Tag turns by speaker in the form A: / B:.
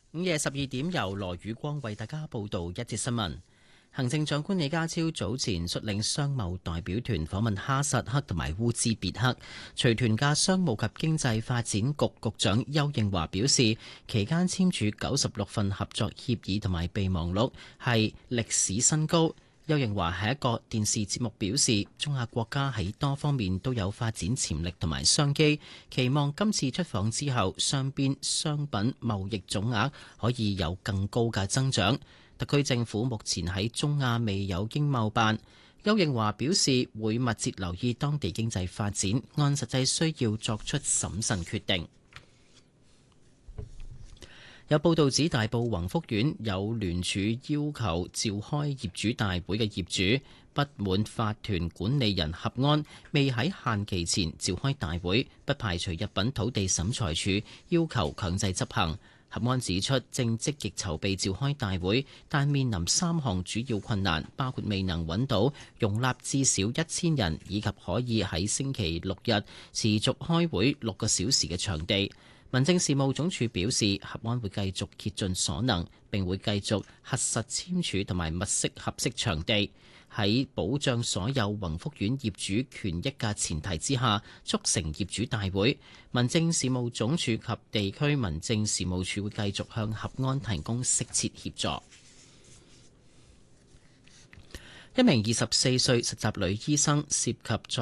A: 午夜12點，由羅宇光為大家報道一節新聞。行政長官李家超早前率領商貿代表團訪問哈薩克同埋烏茲別克，隨團嘅商務及經濟發展局局長邱應華表示，期間簽署96份合作協議同埋備忘錄係歷史新高。邱應華喺一個電視節目表示，中亞國家喺多方面都有發展潛力同埋商機，期望今次出訪之後，雙邊商品貿易總額可以有更高嘅增長。特區政府目前喺中亞未有經貿辦。邱應華表示，會密切留意當地經濟發展，按實際需要作出審慎決定。有報道指大埔宏福苑有聯署要求召開業主大會嘅業主不滿法團管理人合安未喺限期前召開大會，不排除入稟土地審裁處要求強制執行。合安指出，正積極籌備召開大會，但面臨3項主要困難，包括未能揾到容納至少1000人，以及可以喺星期六日持續開會6個小時嘅場地。民政事務總署表示，合安會繼續竭盡所能，並會繼續核實簽署同埋物色合適場地，喺保障所有宏福苑業主權益嘅前提之下，促成業主大會。民政事務總署及地區民政事務處會繼續向合安提供適切協助。一名24歲實習女醫生涉及